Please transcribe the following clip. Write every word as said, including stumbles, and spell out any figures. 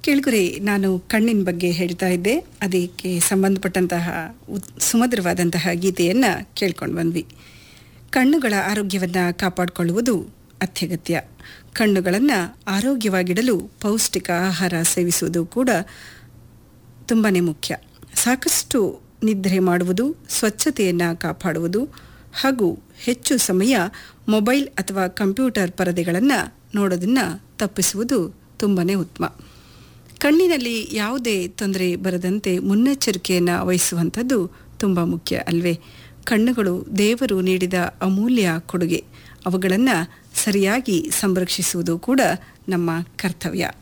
ಕೇಳುಗರೆ, ನಾನು ಕಣ್ಣಿನ ಬಗ್ಗೆ ಹೇಳ್ತಾ ಇದ್ದೆ. ಅದಕ್ಕೆ ಸಂಬಂಧಪಟ್ಟಂತಹ ಉತ್- ಸುಮಧುರವಾದಂತಹ ಗೀತೆಯನ್ನು ಕೇಳ್ಕೊಂಡು ಬಂದ್ವಿ. ಕಣ್ಣುಗಳ ಆರೋಗ್ಯವನ್ನು ಕಾಪಾಡಿಕೊಳ್ಳುವುದು ಅತ್ಯಗತ್ಯ. ಕಣ್ಣುಗಳನ್ನು ಆರೋಗ್ಯವಾಗಿಡಲು ಪೌಷ್ಟಿಕ ಆಹಾರ ಸೇವಿಸುವುದು ಕೂಡ ತುಂಬಾ ಮುಖ್ಯ. ಸಾಕಷ್ಟು ನಿದ್ರೆ ಮಾಡುವುದು, ಸ್ವಚ್ಛತೆಯನ್ನು ಕಾಪಾಡುವುದು ಹಾಗೂ ಹೆಚ್ಚು ಸಮಯ ಮೊಬೈಲ್ ಅಥವಾ ಕಂಪ್ಯೂಟರ್ ಪರದೆಗಳನ್ನು ನೋಡೋದನ್ನು ತಪ್ಪಿಸುವುದು ತುಂಬಾ ಉತ್ತಮ. ಕಣ್ಣಿನಲ್ಲಿ ಯಾವುದೇ ತೊಂದರೆ ಬರದಂತೆ ಮುನ್ನೆಚ್ಚರಿಕೆಯನ್ನು ವಹಿಸುವಂಥದ್ದು ತುಂಬ ಮುಖ್ಯ ಅಲ್ವೇ? ಕಣ್ಣುಗಳು ದೇವರು ನೀಡಿದ ಅಮೂಲ್ಯ ಕೊಡುಗೆ. ಅವುಗಳನ್ನು ಸರಿಯಾಗಿ ಸಂರಕ್ಷಿಸುವುದು ಕೂಡ ನಮ್ಮ ಕರ್ತವ್ಯ.